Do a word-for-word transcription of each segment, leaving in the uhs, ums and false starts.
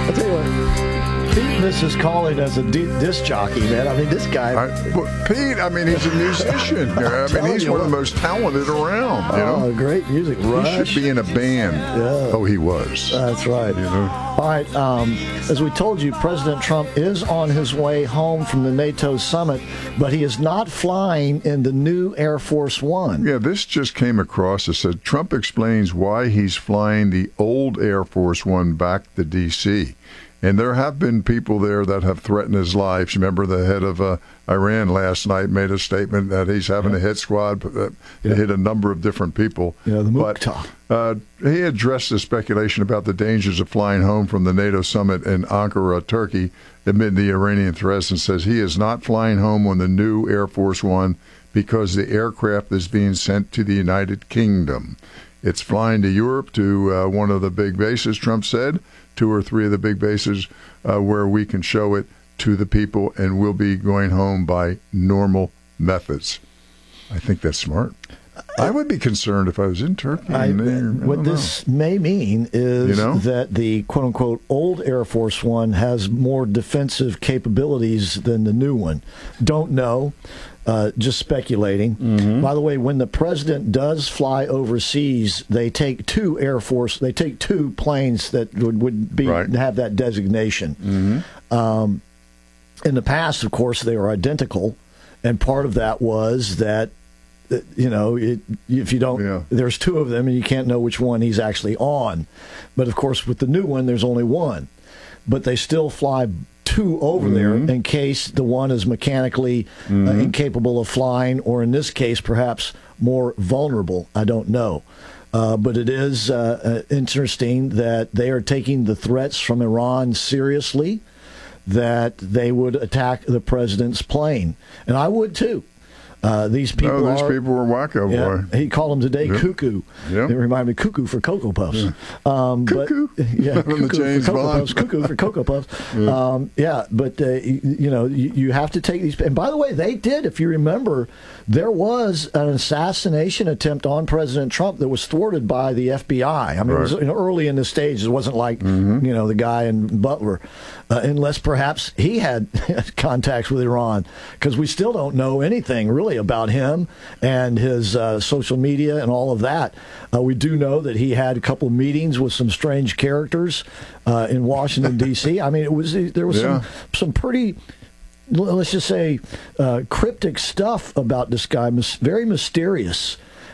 I'll tell you what, Pete misses calling as a d- disc jockey, man. I mean, this guy. I, well, Pete, I mean, he's a musician. I mean, he's one of the most talented around. You Oh, know? great music. Rush. He should be in a band. Yeah. Oh, he was. That's right. You know? All right. Um, as we told you, President Trump is on his way home from the NATO summit, but he is not flying in the new Air Force One. Yeah, this just came across. It said Trump explains why he's flying the old Air Force One back to D C And there have been people there that have threatened his life. You remember the head of uh, Iran last night made a statement that he's having yeah. a hit squad that yeah. hit a number of different people. Yeah, the but uh, he addressed the speculation about the dangers of flying home from the NATO summit in Ankara, Turkey, amid the Iranian threats, and says he is not flying home on the new Air Force One because the aircraft is being sent to the United Kingdom. It's flying to Europe, to uh, one of the big bases, Trump said, two or three of the big bases uh, where we can show it to the people, and we'll be going home by normal methods. I think that's smart. I would be concerned if I was in Turkey. I, there, what I this know. may mean is you know? that the quote-unquote old Air Force One has more defensive capabilities than the new one. Don't know. Uh, just speculating. Mm-hmm. By the way, when the president does fly overseas, they take two Air Force, they take two planes that would, would be right. have that designation. Mm-hmm. Um, in the past, of course, they were identical, and part of that was that, you know, it, if you don't, yeah. there's two of them, and you can't know which one he's actually on. But, of course, with the new one, there's only one. But they still fly two over mm-hmm. there in case the one is mechanically mm-hmm. uh, incapable of flying, or in this case, perhaps more vulnerable. I don't know. Uh, but it is uh, uh, interesting that they are taking the threats from Iran seriously, that they would attack the president's plane. And I would, too. Uh, these people no, these are, people were wacko, yeah, boy. he called them today yep. cuckoo. Yep. They remind me of cuckoo for Cocoa Puffs. Yeah. Um, cuckoo. But, yeah, From the cuckoo James for Cocoa Bond. Puffs. Cuckoo for Cocoa Puffs. yeah. Um, yeah, but, uh, you, you know, you, you have to take these. And by the way, they did, if you remember, there was an assassination attempt on President Trump that was thwarted by the F B I. I mean, right. it was you know, early in the stage. It wasn't like, mm-hmm. you know, the guy in Butler. Uh, unless perhaps he had contacts with Iran, because we still don't know anything really about him and his uh, social media and all of that. Uh, we do know that he had a couple of meetings with some strange characters uh, in Washington, D C I mean, it was there was yeah. some some pretty, let's just say, uh, cryptic stuff about this guy, very mysterious,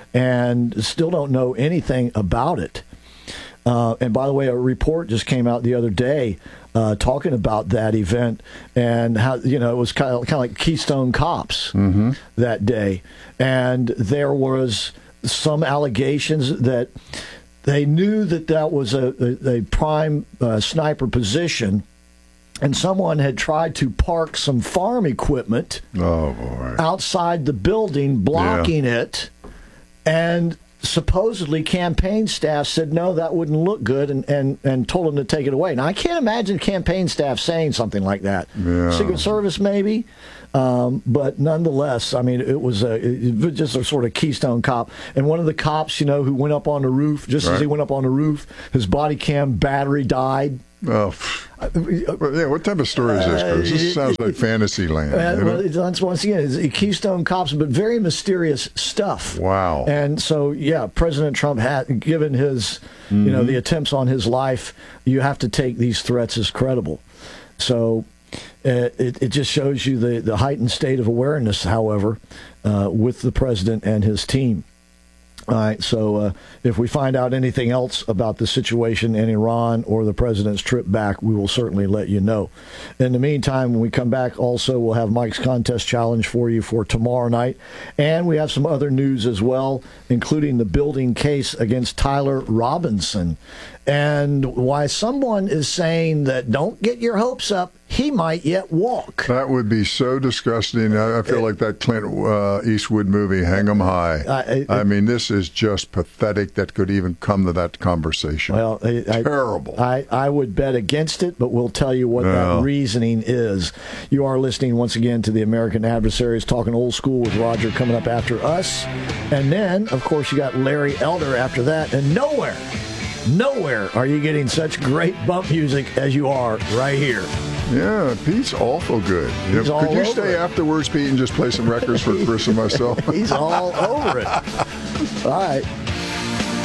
and still don't know anything about it. Uh, and by the way, a report just came out the other day uh, talking about that event and how, you know, it was kind of, kind of like Keystone Cops mm-hmm. that day. And there was some allegations that they knew that that was a, a, a prime uh, sniper position, and someone had tried to park some farm equipment oh, boy. outside the building, blocking yeah. it, and supposedly campaign staff said no, that wouldn't look good, and, and, and told them to take it away. Now, I can't imagine campaign staff saying something like that. Yeah. Secret Service, maybe. Um, but nonetheless, I mean, it was, a, it was just a sort of Keystone Cop. And one of the cops, you know, who went up on the roof, just right. as he went up on the roof, his body cam battery died. Oh, yeah. What type of story is this, Chris? This sounds like fantasy land. Uh, you know? well, it's, once again, it's Keystone Cops, but very mysterious stuff. Wow. And so, yeah, President Trump had, given his, mm-hmm. you know, the attempts on his life, you have to take these threats as credible. So uh, it, it just shows you the, the heightened state of awareness, however, uh, with the president and his team. All right, so uh, if we find out anything else about the situation in Iran or the president's trip back, we will certainly let you know. In the meantime, when we come back, also, we'll have Mike's Contest Challenge for you for tomorrow night. And we have some other news as well, including the building case against Tyler Robinson, and why someone is saying that don't get your hopes up, he might yet walk. That would be so disgusting. I, I feel like that Clint uh, Eastwood movie, Hang 'em High. I, I, I mean, this is just pathetic that could even come to that conversation. Well, I, Terrible. I, I would bet against it, but we'll tell you what no. that reasoning is. You are listening once again to the American Adversaries, talking old school with Roger coming up after us. And then, of course, you got Larry Elder after that, and nowhere. Nowhere are you getting such great bump music as you are right here. Yeah, Pete's awful good. You He's know, all could you over stay it. afterwards, Pete, and just play some records for Chris and myself? He's all over it. All right.